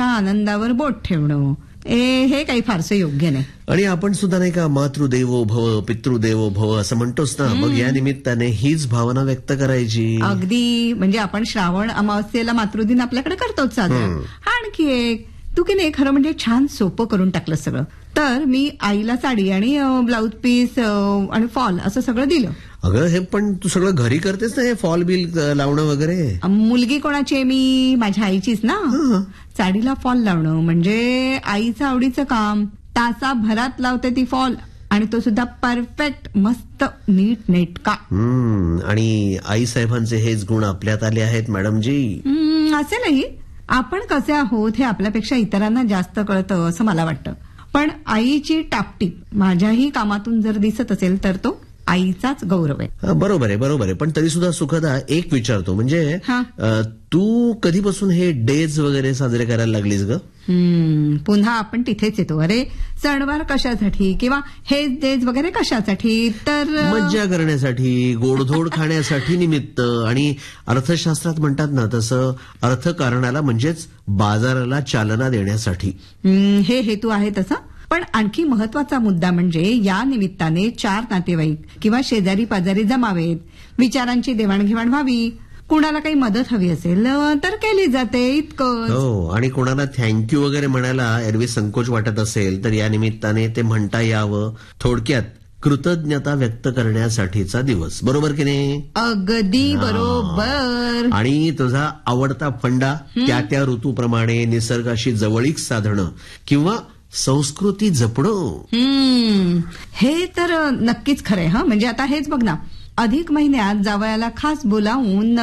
त्यांच्या आनंदावर बोट ठेवणं हे काही फारसं योग्य नाही. आणि आपण सुद्धा नाही का मातृदेवो भव पितृदेवो भव असं म्हणतोच ना, मग या निमित्ताने हीच भावना व्यक्त करायची. अगदी, म्हणजे आपण श्रावण अमावस्येला मातृदिन आपल्याकडे करतोच साजरा. आणखी एक तू की नाही खरं म्हणजे छान सोपं करून टाकलं सगळं. तर मी आईला साडी आणि ब्लाऊज पीस आणि फॉल असं सगळं दिलं. अगं हे पण तू सगळं घरी करतेस ना, हे फॉल बिल लावणं वगैरे? मुलगी कोणाची आहे मी? माझ्या आईचीच ना. साडीला फॉल लावणं म्हणजे आईचं आवडीचं काम. तासाभरात लावते ती फॉल, आणि तो सुद्धा परफेक्ट, मस्त, नीट नेटका. आणि आई साहेबांचे हेच गुण आपल्यात आले आहेत मॅडमजी. असेलही. आपण कसे आहोत हे आपल्यापेक्षा इतरांना जास्त कळतं असं मला वाटतं. पण आईची टापटीप माझ्याही कामातून जर दिसत असेल तर तो आईचाच गौरव आहे. बरोबर आहे, बरोबर आहे. पण तरी सुद्धा सुखदा एक विचारतो, म्हणजे तू कधीपासून हे डेज वगैरे साजरे करायला लागलीस ग? पुन्हा आपण तिथेच येतो. अरे सणवार कशासाठी किंवा हे डेज वगैरे कशासाठी? तर मज्जा करण्यासाठी, गोडधोड खाण्यासाठी निमित्त. आणि अर्थशास्त्रात म्हणतात ना तसं, अर्थकारणाला म्हणजेच बाजाराला चालना देण्यासाठी. हे हेतू आहे तसं. पण आणखी महत्वाचा मुद्दा म्हणजे या निमित्ताने 4 नातेवाईक किंवा शेजारी पाजारी जमावेत, विचारांची देवाणघेवाण व्हावी, कुणाला काही मदत हवी असेल तर केली जाते, इतकं. हो, आणि कुणाला थँक्यू वगैरे म्हणायला एरवी संकोच वाटत असेल तर या निमित्ताने ते म्हणता यावं. थोडक्यात कृतज्ञता व्यक्त करण्यासाठीचा दिवस. बरोबर की नाही? अगदी बरोबर. आणि तुझा आवडता फंडा त्या ऋतूप्रमाणे निसर्गाशी जवळीक साधणं किंवा संस्कृती जपणं. हे तर नक्कीच खरंय. म्हणजे आता हेच बघ ना, अधिक महिन्यात जावयाला खास बोलावून.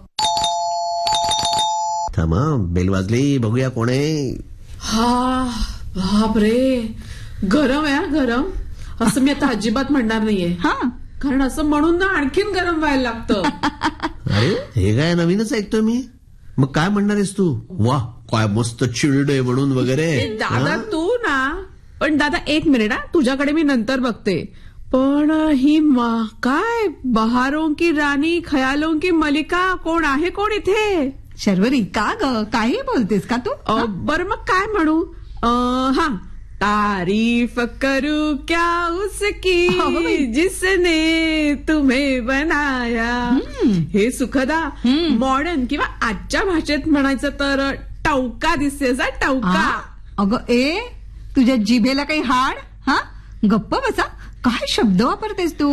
थांबा, बेल वाजली, बघूया कोण आहे. बापरे, गरम आहे गरम. असं मी आता अजिबात म्हणणार नाहीये, कारण असं म्हणून ना आणखीन गरम व्हायला लागतं. अरे हे काय नवीनच ऐकतोय मी. मग काय म्हणणार आहेस तू? वा, काय मस्त चिल्ड आहे म्हणून वगैरे. दादा तू ना, पण दादा एक मिनिट, तुझ्याकडे मी नंतर बघते. पण ही काय बहारों की राणी, खयालों की मलिका कोण आहे? कोण इथे? शर्वरी, का ग, काही बोलतेस का तू? बरं मग काय म्हणू? तारीफ करू क्या उसकी जिसने तुम्हें बनाया. हे सुखदा मॉडर्न किंवा आजच्या भाषेत म्हणायचं तर टवका दिसतेस. टवका. अगं तुझ्या जिभेला काही हाड? गप्प बसा, काय शब्द वापरतेस तू.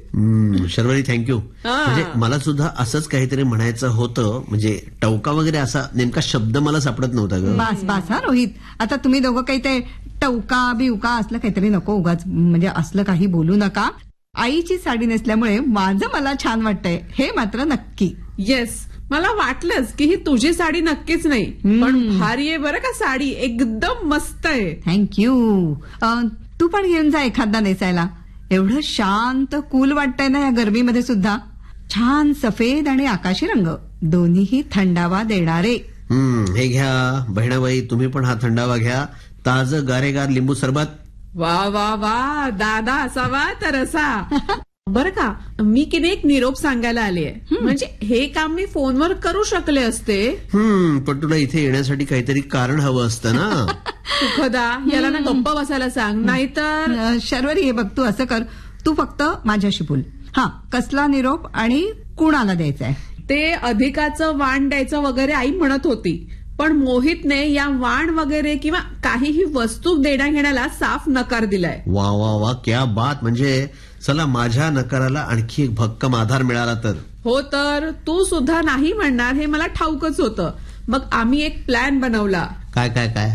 शर्वरी थँक्यू. म्हणजे मला सुद्धा असंच काहीतरी म्हणायचं होतं. म्हणजे टवका वगैरे असा नेमका शब्द मला सापडत नव्हता ग. बस रोहित, आता तुम्ही दोघं काही ते टवका बिवका असलं काहीतरी नको उगाच, म्हणजे असलं काही बोलू नका. आईची साडी नेसल्यामुळे माझं मला छान वाटतंय, हे मात्र नक्की. येस, मला वाटलंच की ही तुझी साडी नक्कीच नाही, पण भारी आहे बरं का साडी, एकदम मस्त आहे. थँक्यू. तू पण घेऊन जा एखादा नेसायला. एवढं शांत कूल वाटतंय ना या गरमीमध्ये सुद्धा. छान सफेद आणि आकाशी रंग, दोन्हीही थंडावा देणारे. हे घ्या बहिणाबाई, तुम्ही पण हा थंडावा घ्या. ताजं गारेगार लिंबू सरबत. वा वा वा, दादा असावा तर असा. बरं का, मी की नाही एक निरोप सांगायला आले. म्हणजे हे काम मी फोनवर करू शकले असते. पण तुला इथे येण्यासाठी काहीतरी कारण हवं असतं ना. सुखदा, याला ना गप्प बसायला सांग, नाहीतर. शर्वरी, हे बघ, तू असं कर, तू फक्त माझ्याशी बोल. कसला निरोप आणि कुणाला द्यायचा आहे? ते अधिकाचं वाण द्यायचं वगैरे आई म्हणत होती, पण मोहितने या वाण वगैरे किंवा काहीही वस्तू देण्या घेण्याला साफ नकार दिलाय. वा वा वा, क्या बात. म्हणजे चला, माझ्या नकाराला आणखी एक भक्कम आधार मिळाला तर. हो, तर तू सुद्धा नाही म्हणणार हे मला ठाऊकच होतं. मग आम्ही एक प्लॅन बनवला. काय काय काय?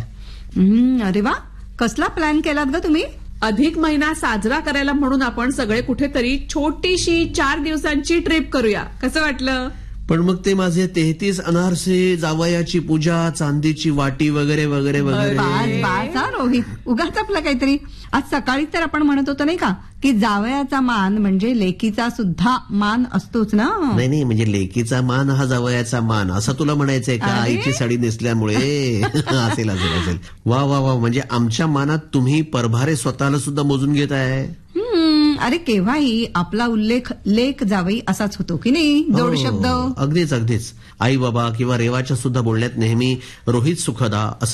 अरे वा, कसला प्लॅन केलात ग तुम्ही? अधिक महिना साजरा करायला म्हणून आपण सगळे कुठेतरी छोटीशी 4 दिवसांची ट्रिप करूया. कसं वाटलं? पण मग ते माझे 33 अनारसे, जावयाची पूजा, चांदीची वाटी वगैरे वगैरे वगैरे. बास रोहित, उगाच आपलं काहीतरी. आज सकाळी तर आपण म्हणत होतो नाही का की जावयाचा मान म्हणजे लेकीचा सुद्धा मान असतोच ना. नाही, म्हणजे लेकीचा मान हा जावयाचा मान असं तुला म्हणायचंय का? आईची साडी नेसल्यामुळे असेल. वा वा वा, म्हणजे आमच्या मानात तुम्ही परभारे स्वतःला सुद्धा मोजून घेत आहे. अरे केव्हाही आपला उल्लेख लेक जावई असाच होतो की नाही, जोड शब्द. अगदीच. आई बाबा किंवा रेवाच्या सुद्धा बोलण्यात नेहमी रोहित सुखदा